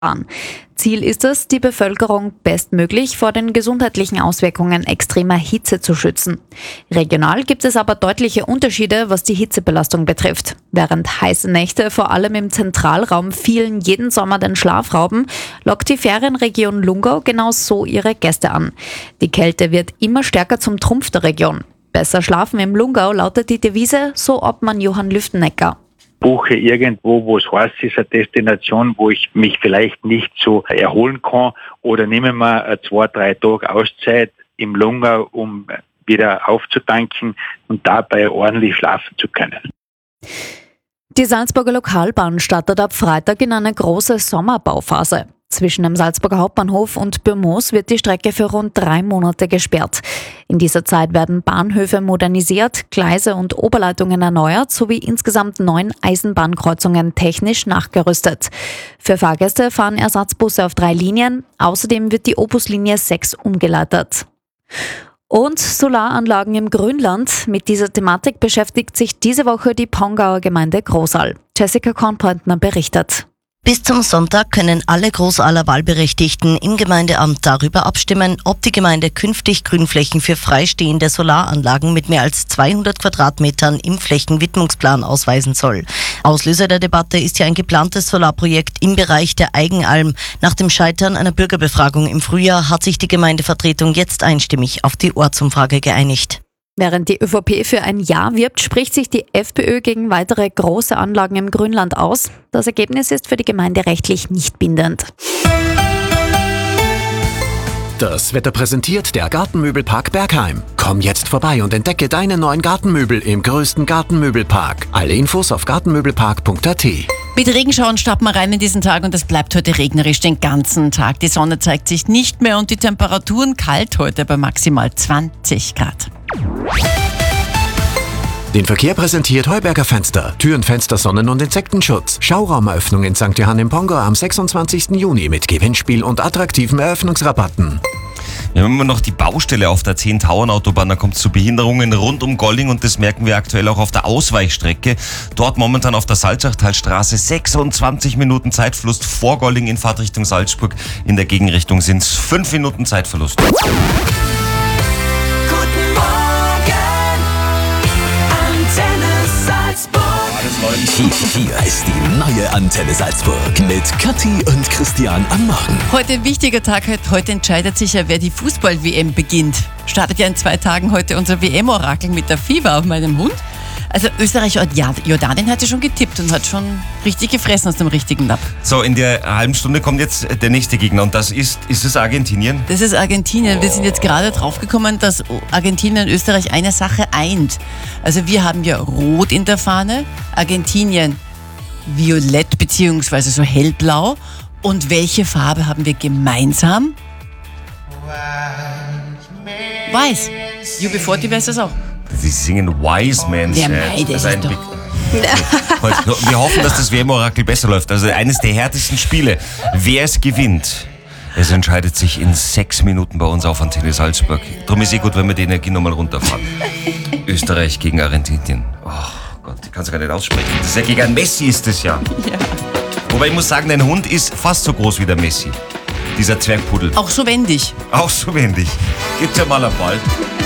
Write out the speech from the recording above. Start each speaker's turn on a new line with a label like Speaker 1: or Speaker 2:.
Speaker 1: Ziel ist es, die Bevölkerung bestmöglich vor den gesundheitlichen Auswirkungen extremer Hitze zu schützen. Regional gibt es aber deutliche Unterschiede, was die Hitzebelastung betrifft. Während heiße Nächte vor allem im Zentralraum vielen jeden Sommer den Schlaf rauben, lockt die Ferienregion Lungau genau so ihre Gäste an. Die Kälte wird immer stärker zum Trumpf der Region. Besser schlafen im Lungau lautet die Devise, so Obmann Johann Lüftenecker.
Speaker 2: Buche irgendwo, wo es heiß ist, eine Destination, wo ich mich vielleicht nicht so erholen kann, oder nehme mal 2-3 Tage Auszeit im Lungau, um wieder aufzutanken und dabei ordentlich schlafen zu können.
Speaker 1: Die Salzburger Lokalbahn startet ab Freitag in eine große Sommerbauphase. Zwischen dem Salzburger Hauptbahnhof und Bürmoos wird die Strecke für rund 3 Monate gesperrt. In dieser Zeit werden Bahnhöfe modernisiert, Gleise und Oberleitungen erneuert sowie insgesamt 9 Eisenbahnkreuzungen technisch nachgerüstet. Für Fahrgäste fahren Ersatzbusse auf 3 Linien. Außerdem wird die Opuslinie 6 umgeleitet. Und Solaranlagen im Grünland. Mit dieser Thematik beschäftigt sich diese Woche die Pongauer Gemeinde Großal. Jessica Kornpointner berichtet.
Speaker 3: Bis zum Sonntag können alle Großaler Wahlberechtigten im Gemeindeamt darüber abstimmen, ob die Gemeinde künftig Grünflächen für freistehende Solaranlagen mit mehr als 200 Quadratmetern im Flächenwidmungsplan ausweisen soll. Auslöser der Debatte ist ja ein geplantes Solarprojekt im Bereich der Eigenalm. Nach dem Scheitern einer Bürgerbefragung im Frühjahr hat sich die Gemeindevertretung jetzt einstimmig auf die Ortsumfrage geeinigt.
Speaker 1: Während die ÖVP für ein Ja wirbt, spricht sich die FPÖ gegen weitere große Anlagen im Grünland aus. Das Ergebnis ist für die Gemeinde rechtlich nicht bindend.
Speaker 4: Das Wetter präsentiert der Gartenmöbelpark Bergheim. Komm jetzt vorbei und entdecke deine neuen Gartenmöbel im größten Gartenmöbelpark. Alle Infos auf gartenmöbelpark.at.
Speaker 5: Mit Regenschauern starten wir rein in diesen Tag und es bleibt heute regnerisch den ganzen Tag. Die Sonne zeigt sich nicht mehr und die Temperaturen kalt heute bei maximal 20 Grad.
Speaker 4: Den Verkehr präsentiert Heuberger Fenster. Türen, Fenster, Sonnen- und Insektenschutz. Schauraumeröffnung in St. Johann im Pongau am 26. Juni mit Gewinnspiel und attraktiven Eröffnungsrabatten.
Speaker 6: Wir haben immer noch die Baustelle auf der 10-Tauern-Autobahn, da kommt es zu Behinderungen rund um Golling und das merken wir aktuell auch auf der Ausweichstrecke. Dort momentan auf der Salzachtalstraße 26 Minuten Zeitverlust vor Golling in Fahrtrichtung Salzburg. In der Gegenrichtung sind es 5 Minuten Zeitverlust.
Speaker 7: Hier ist die neue Antenne Salzburg mit Kathi und Christian am Morgen.
Speaker 5: Heute ein wichtiger Tag, heute entscheidet sich ja, wer die Fußball-WM beginnt. Startet ja in 2 Tagen heute unser WM-Orakel mit der FIFA auf meinem Hund. Also Österreich und Jordanien hat ja schon getippt und hat schon richtig gefressen aus dem richtigen Napf.
Speaker 6: So, in der halben Stunde kommt jetzt der nächste Gegner und das ist es Argentinien?
Speaker 5: Das ist Argentinien. Wir sind jetzt gerade draufgekommen, dass Argentinien und Österreich eine Sache eint. Also wir haben ja Rot in der Fahne, Argentinien violett bzw. so hellblau. Und welche Farbe haben wir gemeinsam? Weiß. UB40 weiß das auch.
Speaker 6: Sie singen Wise Man
Speaker 5: Ja,
Speaker 6: Said.
Speaker 5: mei, das ist doch...
Speaker 6: Wir hoffen, dass das WM-Orakel besser läuft. Also eines der härtesten Spiele. Wer es gewinnt, es entscheidet sich in 6 Minuten bei uns auf Antenne Salzburg. Darum ist gut, wenn wir die Energie nochmal runterfahren. Österreich gegen Argentinien. Oh Gott, ich kann es gar nicht aussprechen. Das ist ja gegen einen Messi ist das ja. Wobei ich muss sagen, dein Hund ist fast so groß wie der Messi. Dieser Zwergpudel.
Speaker 5: Auch so wendig.
Speaker 6: Auch so wendig. Gibt's ja mal einen Ball.